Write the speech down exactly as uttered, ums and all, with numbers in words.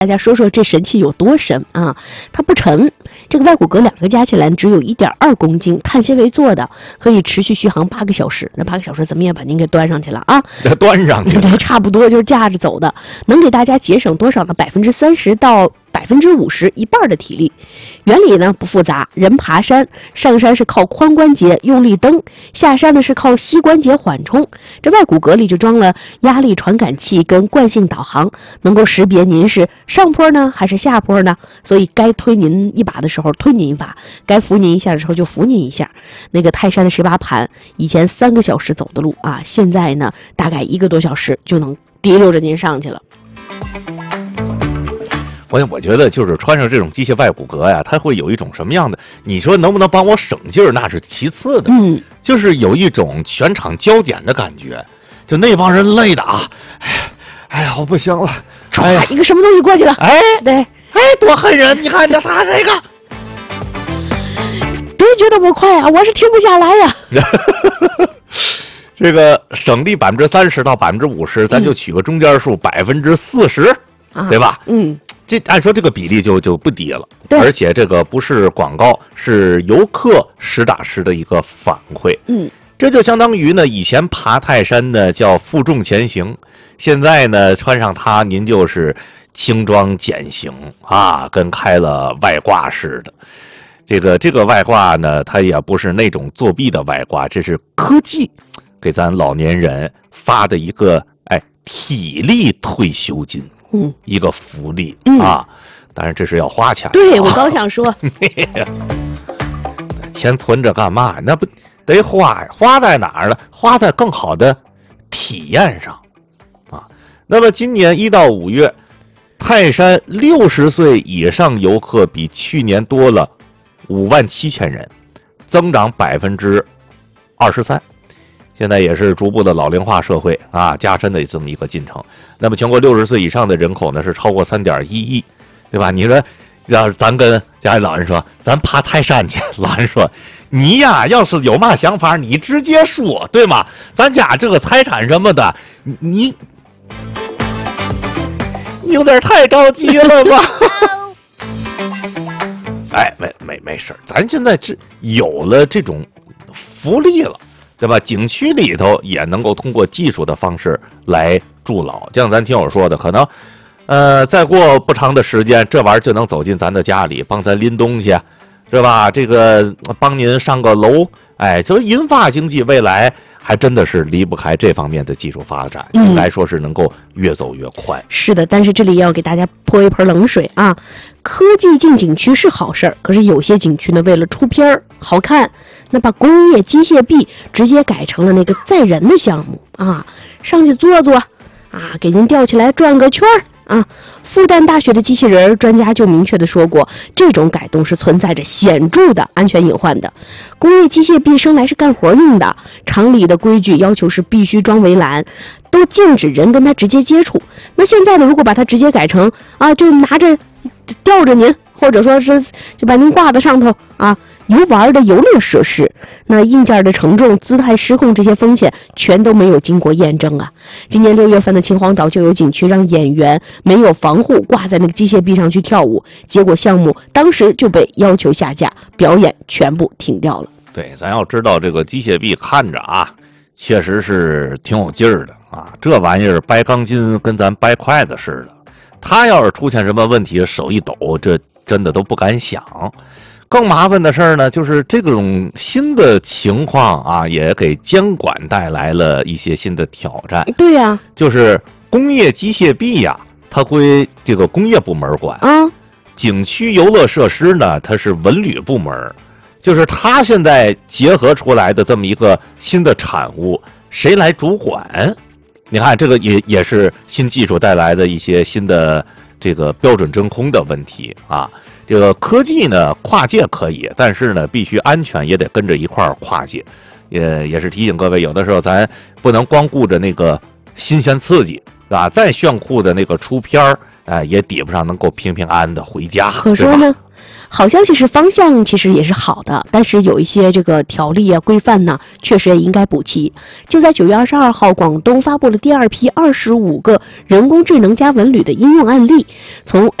大家说说这神器有多神啊？它不沉，这个外骨骼两个加起来只有一点二公斤，碳纤维做的，可以持续续航八个小时。那八个小时怎么也把您给端上去了啊？ 端上去了， 对，差不多就是架着走的，能给大家节省多少呢？百分之三十到百分之五十，一半的体力。原理呢不复杂，人爬山，上山是靠髋关节用力蹬，下山呢是靠膝关节缓冲。这外骨骼里就装了压力传感器跟惯性导航，能够识别您是上坡呢还是下坡呢，所以该推您一把的时候推您一把，该扶您一下的时候就扶您一下。那个泰山的十八盘，以前三个小时走的路啊，现在呢大概一个多小时就能提溜着您上去了。 我我觉得就是穿上这种机械外骨骼呀，它会有一种什么样的？你说能不能帮我省劲儿，那是其次的。 嗯， 就是有一种全场焦点的感觉，就那帮人累的啊，哎呀，哎呀，我不行了， 哎呀，一个什么东西过去了？ 哎， 对， 哎，多恨人！你看着他这个， 别觉得我快啊，我是停不下来呀。 这个省力百分之三十到百分之五十，咱就取个中间数，百分之四十，对吧？ 嗯。 这按说这个比例就就不低了， 对， 而且这个不是广告，是游客实打实的一个反馈。 嗯， 这就相当于呢，以前爬泰山呢叫负重前行，现在呢穿上它，您就是轻装简行啊，跟开了外挂似的。这个这个外挂呢，它也不是那种作弊的外挂，这是科技给咱老年人发的一个哎体力退休金。 嗯， 一个福利、 嗯、 啊，当然这是要花钱的。 对，我刚想说， 钱存着干嘛？那不得花呀？花在哪儿呢？花在更好的体验上啊。那么今年一到五月，泰山六十岁以上游客比去年多了五万七千人，增长百分之二十三。现在也是逐步的老龄化社会啊加深的这么一个进程。那么全国六十岁以上的人口呢是超过三点一亿，对吧？你说，要是咱跟家里老人说，咱爬泰山去，老人说，你呀，要是有嘛想法，你直接说，对吗？咱家这个财产什么的，你你有点太着急了吧？哎，没没没事，咱现在这有了这种福利了。对吧？景区里头也能够通过技术的方式来助老，就像咱听友说的，可能，呃，再过不长的时间，这玩意儿就能走进咱的家里，帮咱拎东西，是吧？这个帮您上个楼，哎，就是银发经济未来还真的是离不开这方面的技术发展，应该说是能够越走越快。 嗯、是的，但是这里要给大家泼一盆冷水啊！科技进景区是好事儿，可是有些景区呢，为了出片儿好看。那把工业机械臂直接改成了那个载人的项目啊，上去坐坐啊，给您吊起来转个圈儿啊。复旦大学的机器人专家就明确的说过，这种改动是存在着显著的安全隐患的。工业机械臂生来是干活用的，厂里的规矩要求是必须装围栏，都禁止人跟它直接接触。那现在呢，如果把它直接改成啊，就拿着吊着您，或者说是就把您挂在上头啊。游玩的游乐设施，那硬件的承重、姿态失控这些风险全都没有经过验证啊！今年六月份的秦皇岛就有景区让演员没有防护挂在那个机械臂上去跳舞，结果项目当时就被要求下架，表演全部停掉了。 对，咱要知道这个机械臂看着啊，确实是挺有劲儿的啊，这玩意儿掰钢筋跟咱掰筷子似的，他要是出现什么问题，手一抖，这真的都不敢想。更麻烦的事儿呢，就是这种新的情况啊，也给监管带来了一些新的挑战。 对呀、啊， 就是工业机械臂呀、啊，它归这个工业部门管啊， 景区游乐设施呢，它是文旅部门。就是它现在结合出来的这么一个新的产物，谁来主管？你看，这个也也是新技术带来的一些新的这个标准真空的问题啊。这个科技呢，跨界可以，但是呢，必须安全也得跟着一块儿跨界。也也是提醒各位，有的时候咱不能光顾着那个新鲜刺激，是吧？再炫酷的那个出片儿，哎、呃，也抵不上能够平平安安的回家。 可说呢， 好消息是方向其实也是好的，但是有一些这个条例啊规范呢，确实也应该补齐。就在九月二十二号，广东发布了第二批二十五个人工智能加文旅的应用案例，从